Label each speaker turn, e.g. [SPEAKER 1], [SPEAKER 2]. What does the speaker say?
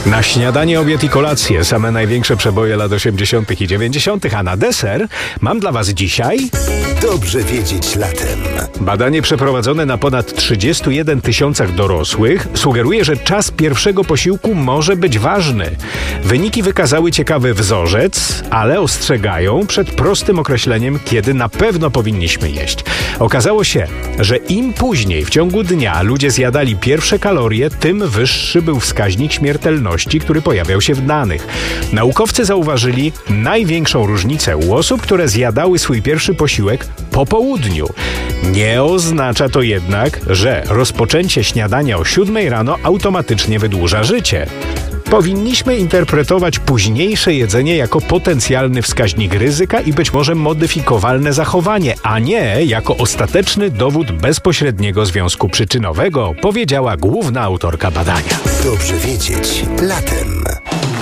[SPEAKER 1] Na śniadanie, obiad i kolację same największe przeboje lat 80. i 90., a na deser mam dla Was dzisiaj...
[SPEAKER 2] Dobrze wiedzieć latem.
[SPEAKER 1] Badanie przeprowadzone na ponad 31 tysiącach dorosłych sugeruje, że czas pierwszego posiłku może być ważny. Wyniki wykazały ciekawy wzorzec, ale ostrzegają przed prostym określeniem, kiedy na pewno powinniśmy jeść. Okazało się, że im później w ciągu dnia ludzie zjadali pierwsze kalorie, tym wyższy był wskaźnik śmiertelności, który pojawiał się w danych. Naukowcy zauważyli największą różnicę u osób, które zjadały swój pierwszy posiłek po południu. Nie oznacza to jednak, że rozpoczęcie śniadania o 7 rano automatycznie wydłuża życie. Powinniśmy interpretować późniejsze jedzenie jako potencjalny wskaźnik ryzyka i być może modyfikowalne zachowanie, a nie jako ostateczny dowód bezpośredniego związku przyczynowego, powiedziała główna autorka badania.
[SPEAKER 2] Dobrze wiedzieć latem.